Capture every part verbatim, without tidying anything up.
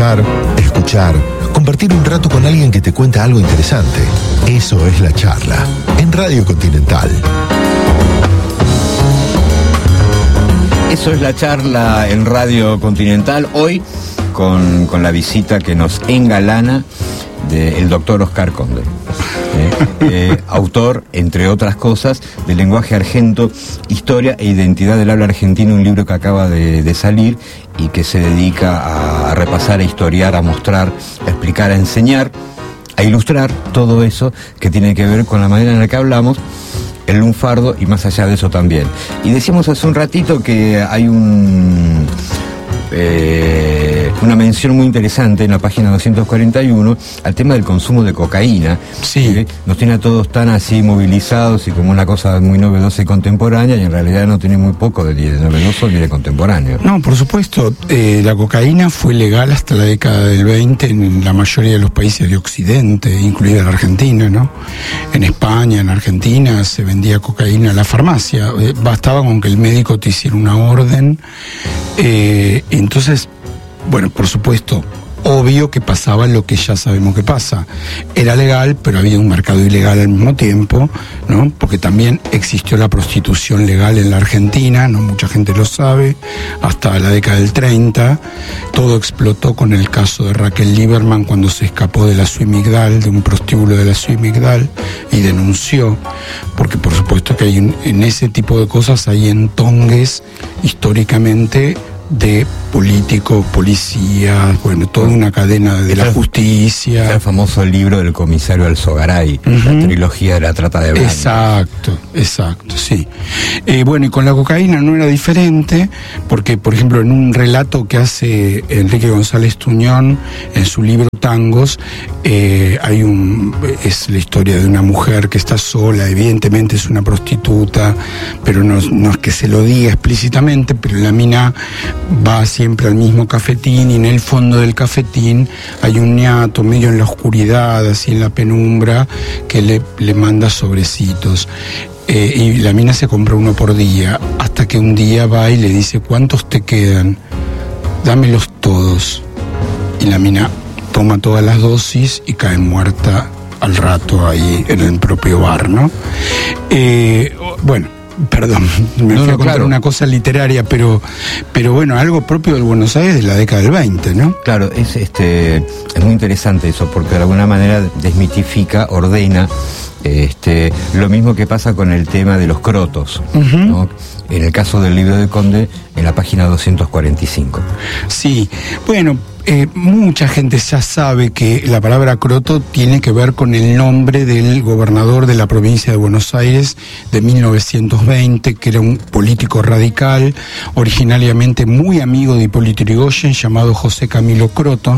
conversar, escuchar, compartir un rato con alguien que te cuenta algo interesante. Eso es La Charla, en Radio Continental. Eso es La Charla en Radio Continental. Hoy con, con la visita que nos engalana del doctor Oscar Conde. Eh, eh, autor, entre otras cosas, de Lenguaje Argento, Historia e Identidad del Habla Argentina, un libro que acaba de, de salir y que se dedica a, a repasar, a historiar, a mostrar, a explicar, a enseñar, a ilustrar todo eso que tiene que ver con la manera en la que hablamos, el lunfardo y más allá de eso también. Y decíamos hace un ratito que hay un... Eh, una mención muy interesante en la página doscientos cuarenta y uno al tema del consumo de cocaína. Sí. Que nos tiene a todos tan así movilizados y como una cosa muy novedosa y contemporánea, y en realidad no tiene muy poco de, de novedoso ni de contemporáneo. No, por supuesto, eh, la cocaína fue legal hasta la década del veinte en la mayoría de los países de Occidente, incluida la Argentina, ¿no? En España, en Argentina, se vendía cocaína en la farmacia. Eh, bastaba con que el médico te hiciera una orden. Eh, entonces, bueno, por supuesto, obvio que pasaba lo que ya sabemos que pasa. Era legal, pero había un mercado ilegal al mismo tiempo, ¿no? Porque también existió la prostitución legal en la Argentina, no mucha gente lo sabe, hasta la década del treinta. Todo explotó con el caso de Raquel Lieberman cuando se escapó de la Suimigdal, de un prostíbulo de la Suimigdal, y denunció, porque por supuesto que hay un, en ese tipo de cosas hay entongues históricamente de políticos, policías, bueno, toda una cadena de la justicia. El famoso libro del comisario Alzogaray, uh-huh. La trilogía de la trata de blancas. Exacto, exacto, sí. Eh, bueno, y con la cocaína no era diferente, porque, por ejemplo, en un relato que hace Enrique González Tuñón, en su libro Tangos, eh, hay un, es la historia de una mujer que está sola, evidentemente es una prostituta, pero no, no es que se lo diga explícitamente, pero la mina va siempre al mismo cafetín y en el fondo del cafetín hay un ñato medio en la oscuridad, así en la penumbra, que le, le manda sobrecitos. Eh, y la mina se compra uno por día, hasta que un día va y le dice: ¿cuántos te quedan? Dámelos todos. Y la mina toma todas las dosis y cae muerta al rato ahí en el propio bar, ¿no? Eh, bueno, perdón, me no, fui no, a contar claro. una cosa literaria, pero, pero bueno, algo propio del Buenos Aires de la década del veinte, ¿no? Claro, es, este, es muy interesante eso, porque de alguna manera desmitifica, ordena, este, lo mismo que pasa con el tema de los crotos, uh-huh. ¿no? En el caso del libro de Conde, en la página doscientos cuarenta y cinco. Sí, bueno, eh, mucha gente ya sabe que la palabra croto tiene que ver con el nombre del gobernador de la provincia de Buenos Aires de mil novecientos veinte, que era un político radical, originariamente muy amigo de Hipólito Yrigoyen, llamado José Camilo Croto,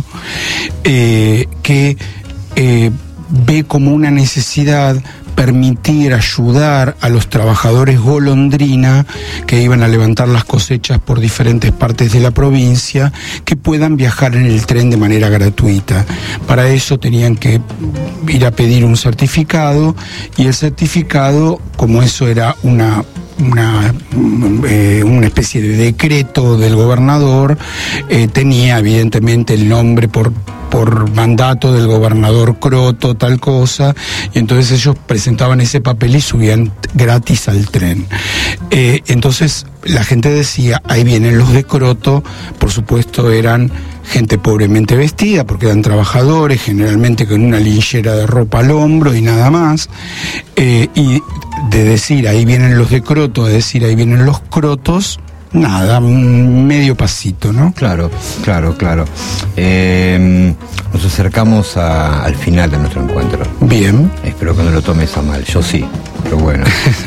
eh, que eh, ve como una necesidad permitir, ayudar a los trabajadores golondrina que iban a levantar las cosechas por diferentes partes de la provincia, que puedan viajar en el tren de manera gratuita. Para eso tenían que ir a pedir un certificado, y el certificado, como eso era una una, eh, una especie de decreto del gobernador, eh, tenía evidentemente el nombre por por mandato del gobernador Croto, tal cosa, y entonces ellos presentaban ese papel y subían gratis al tren. Eh, entonces la gente decía: ahí vienen los de Croto. Por supuesto eran gente pobremente vestida, porque eran trabajadores, generalmente con una linchera de ropa al hombro y nada más, eh, y de decir ahí vienen los de Croto a decir ahí vienen los crotos, nada, un medio pasito, ¿no? Claro, claro, claro. Eh, nos acercamos a, al final de nuestro encuentro. Bien. Espero que no lo tomes a mal, yo sí, pero bueno.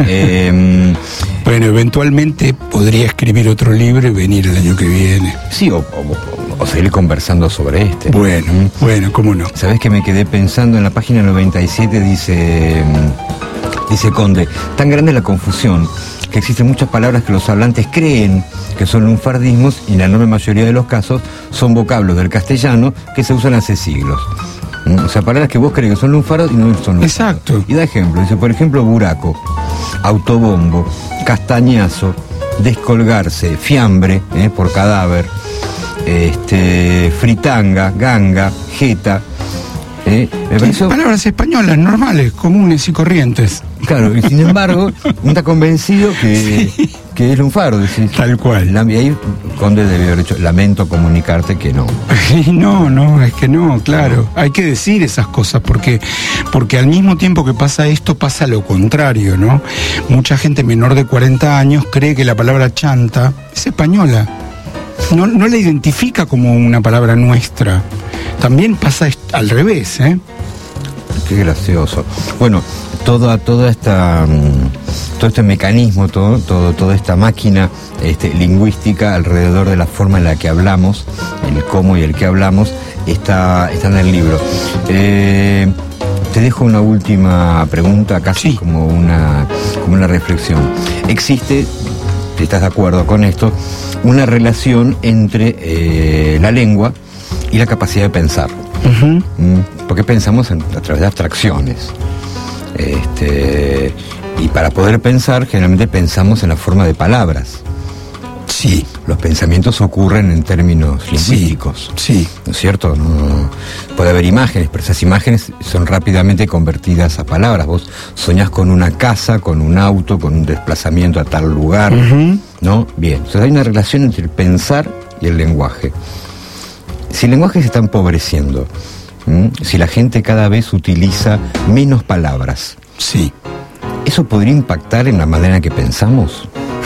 eh, bueno, eventualmente podría escribir otro libro y venir el año que viene. Sí, o, o, o seguir conversando sobre este. Bueno, ¿Mm? bueno, cómo no. ¿Sabés que me quedé pensando en la página noventa y siete? Dice, dice Conde: tan grande la confusión que existen muchas palabras que los hablantes creen que son lunfardismos, y en la enorme mayoría de los casos son vocablos del castellano que se usan hace siglos. O sea, palabras que vos crees que son lunfardos y no son lunfardos. Exacto. Y da ejemplo, dice, por ejemplo, buraco, autobombo, castañazo, descolgarse, fiambre, eh, por cadáver, este, fritanga, ganga, jeta. ¿eh? Me pareció... Palabras españolas, normales, comunes y corrientes. Claro, y sin embargo, uno está convencido que, sí. que es lunfardo. Decís, tal cual. La, y ahí Conde debió haber dicho, lamento comunicarte que no. No, no, es que no, claro. Hay que decir esas cosas porque, porque al mismo tiempo que pasa esto, pasa lo contrario, ¿no? Mucha gente menor de cuarenta años cree que la palabra chanta es española. No, no la identifica como una palabra nuestra. También pasa al revés, ¿eh? Qué gracioso. Bueno, toda, toda esta, todo este mecanismo, todo, todo, toda esta máquina este, lingüística alrededor de la forma en la que hablamos, el cómo y el qué hablamos, está, está en el libro. Eh, te dejo una última pregunta, casi sí. como una, como una reflexión. Existe, si estás de acuerdo con esto, una relación entre eh, la lengua y la capacidad de pensar. Uh-huh. Porque pensamos en, a través de abstracciones. Este, y para poder pensar, generalmente pensamos en la forma de palabras. Sí. Los pensamientos ocurren en términos lingüísticos. Sí. ¿No es cierto? No, puede haber imágenes, pero esas imágenes son rápidamente convertidas a palabras. Vos soñás con una casa, con un auto, con un desplazamiento a tal lugar. Uh-huh. ¿No? Bien. Entonces hay una relación entre el pensar y el lenguaje. Si el lenguaje se está empobreciendo, ¿m? si la gente cada vez utiliza menos palabras, sí, ¿eso podría impactar en la manera en que pensamos?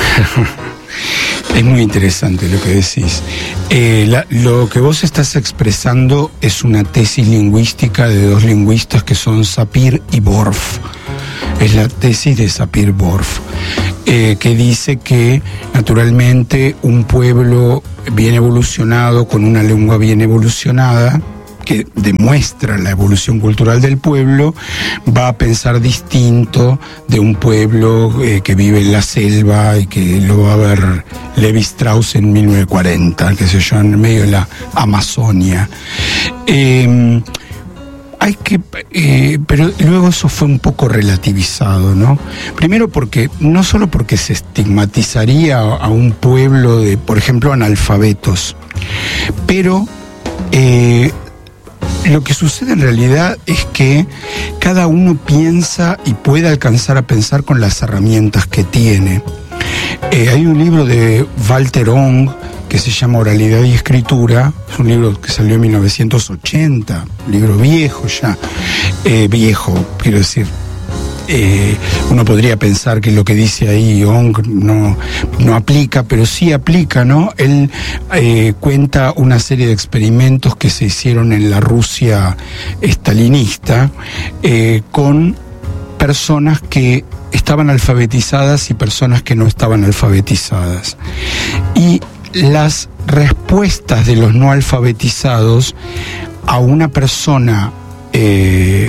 Es muy interesante lo que decís. Eh, la, lo que vos estás expresando es una tesis lingüística de dos lingüistas que son Sapir y Whorf. Es la tesis de Sapir Whorf, eh, que dice que naturalmente un pueblo bien evolucionado, con una lengua bien evolucionada, que demuestra la evolución cultural del pueblo, va a pensar distinto de un pueblo eh, que vive en la selva y que lo va a ver Levi Strauss en mil novecientos cuarenta, que se yo, en medio de la Amazonia. Eh, Hay que, eh, pero luego eso fue un poco relativizado, ¿no? Primero porque, no solo porque se estigmatizaría a un pueblo de, por ejemplo, analfabetos, pero eh, lo que sucede en realidad es que cada uno piensa y puede alcanzar a pensar con las herramientas que tiene. Eh, hay un libro de Walter Ong que se llama Oralidad y Escritura, es un libro que salió en mil novecientos ochenta, un libro viejo ya, eh, viejo, quiero decir, eh, uno podría pensar que lo que dice ahí Ong no, no aplica, pero sí aplica, ¿no? Él eh, cuenta una serie de experimentos que se hicieron en la Rusia estalinista eh, con personas que estaban alfabetizadas y personas que no estaban alfabetizadas. Y las respuestas de los no alfabetizados a una persona eh,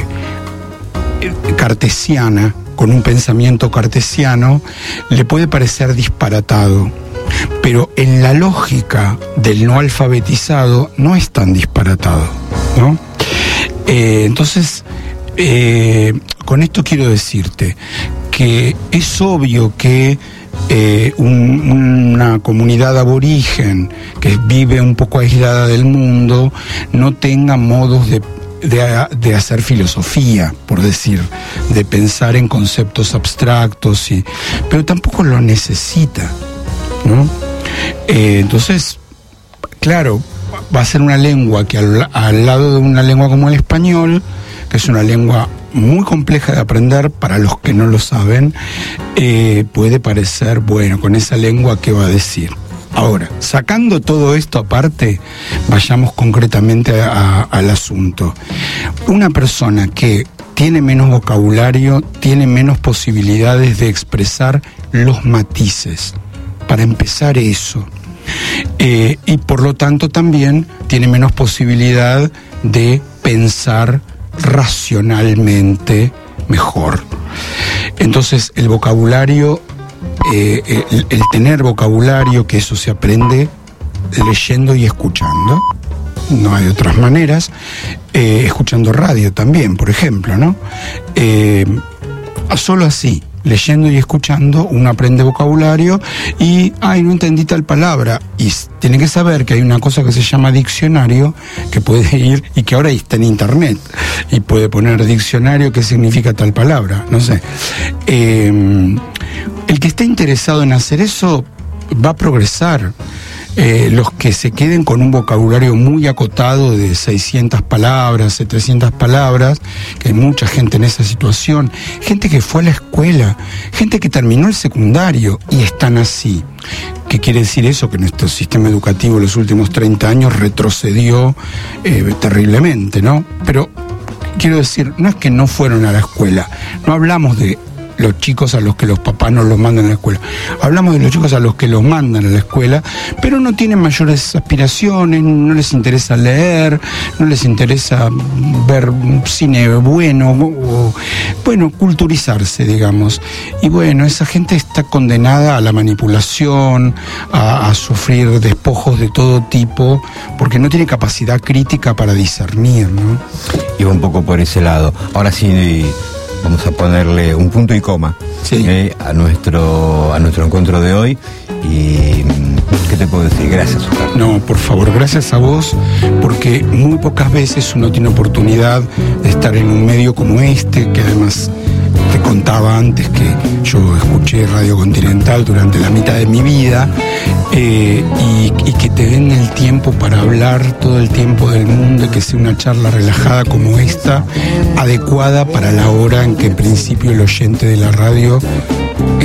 cartesiana, con un pensamiento cartesiano, le puede parecer disparatado, pero en la lógica del no alfabetizado no es tan disparatado, ¿no? Eh, entonces, eh, con esto quiero decirte que es obvio que Eh, un, una comunidad aborigen que vive un poco aislada del mundo no tenga modos de, de, de hacer filosofía, por decir, de pensar en conceptos abstractos, y, pero tampoco lo necesita, ¿no? Eh, entonces, claro, va a ser una lengua que al, al lado de una lengua como el español, que es una lengua muy compleja de aprender para los que no lo saben, eh, puede parecer, bueno, con esa lengua, ¿qué va a decir? Ahora, sacando todo esto aparte, vayamos concretamente a, a, al asunto. Una persona que tiene menos vocabulario, tiene menos posibilidades de expresar los matices. Para empezar, eso. Eh, y por lo tanto también tiene menos posibilidad de pensar racionalmente mejor. Entonces el vocabulario, eh, el, el tener vocabulario, que eso se aprende leyendo y escuchando, no hay otras maneras, eh, escuchando radio también, por ejemplo, ¿no? Eh, solo así, leyendo y escuchando uno aprende vocabulario y, ay, no entendí tal palabra. Y tiene que saber que hay una cosa que se llama diccionario, que puede ir, y que ahora está en internet, y puede poner diccionario, qué significa tal palabra, no sé. Eh, el que esté interesado en hacer eso va a progresar. Eh, los que se queden con un vocabulario muy acotado de seiscientas palabras, setecientas palabras, que hay mucha gente en esa situación, gente que fue a la escuela, gente que terminó el secundario y están así. ¿Qué quiere decir eso? Que nuestro sistema educativo en los últimos treinta años retrocedió eh, terriblemente, ¿no? Pero quiero decir, no es que no fueron a la escuela, no hablamos de los chicos a los que los papás no los mandan a la escuela. Hablamos de los chicos a los que los mandan a la escuela, pero no tienen mayores aspiraciones, no les interesa leer, no les interesa ver cine bueno, o, bueno, culturizarse, digamos. Y bueno, esa gente está condenada a la manipulación, a, a sufrir despojos de todo tipo, porque no tiene capacidad crítica para discernir, ¿no? Y va un poco por ese lado. Ahora sí, vamos a ponerle un punto y coma, sí. eh, a nuestro a nuestro encuentro de hoy. Y ¿qué te puedo decir? Gracias, Oscar. No, por favor, gracias a vos, porque muy pocas veces uno tiene oportunidad de estar en un medio como este, que además te contaba antes que yo escuché Radio Continental durante la mitad de mi vida, eh, y, y que te den el tiempo para hablar todo el tiempo del mundo, y que sea una charla relajada como esta, adecuada para la hora en que en principio el oyente de la radio